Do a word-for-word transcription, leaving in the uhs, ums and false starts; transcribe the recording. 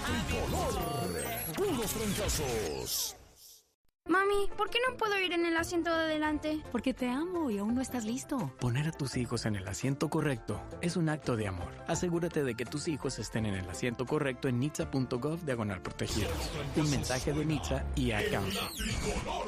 Tricolor. Puros trancazos. Mami, ¿por qué no puedo ir en el asiento de adelante? Porque te amo y aún no estás listo. Poner a tus hijos en el asiento correcto es un acto de amor. Asegúrate de que tus hijos estén en el asiento correcto en nitsa punto gov diagonal protegidos. Un mensaje de Nitsa y A Council.